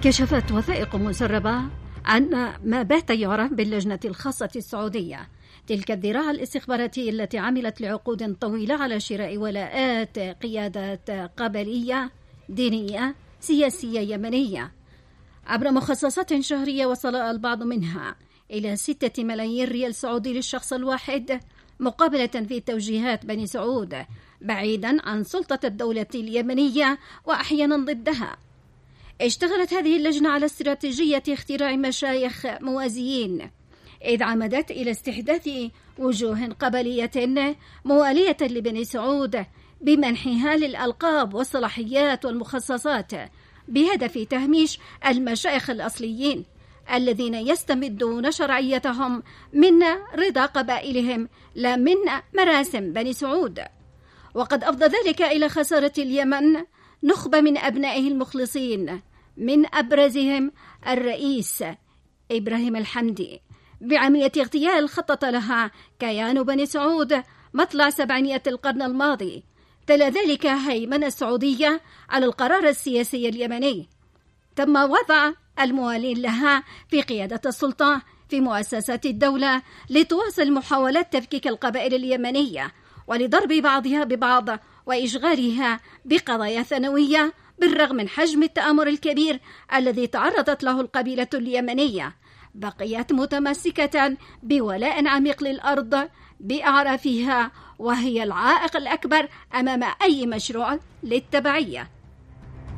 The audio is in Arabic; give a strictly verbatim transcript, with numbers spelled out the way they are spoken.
كشفت وثائق مسربة عن ما بات يعرف باللجنة الخاصة السعودية، تلك الذراع الاستخباراتية التي عملت لعقود طويلة على شراء ولاءات قيادات قبلية دينية سياسية يمنية عبر مخصصات شهرية وصل البعض منها إلى ستة ملايين ريال سعودي للشخص الواحد، مقابلة في توجيهات بني سعود بعيدا عن سلطة الدولة اليمنية وأحيانا ضدها. اشتغلت هذه اللجنة على استراتيجية اختراع مشايخ موازيين، إذ عمدت إلى استحداث وجوه قبلية موالية لبني سعود بمنحها للألقاب والصلاحيات والمخصصات بهدف تهميش المشايخ الأصليين الذين يستمدون شرعيتهم من رضا قبائلهم لا من مراسم بني سعود. وقد أفضى ذلك إلى خسارة اليمن نخبة من أبنائه المخلصين، من أبرزهم الرئيس إبراهيم الحمدي، بعملية اغتيال خطط لها كيان بني سعود مطلع سبعينيات القرن الماضي. تلا ذلك هيمنة السعودية على القرار السياسي اليمني، تم وضع الموالين لها في قيادة السلطة في مؤسسات الدولة لتواصل محاولات تفكيك القبائل اليمنية ولضرب بعضها ببعض وإشغالها بقضايا ثانوية، بالرغم من حجم التآمر الكبير الذي تعرضت له القبيلة اليمنية. بقيت متمسكة بولاء عميق للأرض بأعرافها، وهي العائق الأكبر أمام أي مشروع للتبعية.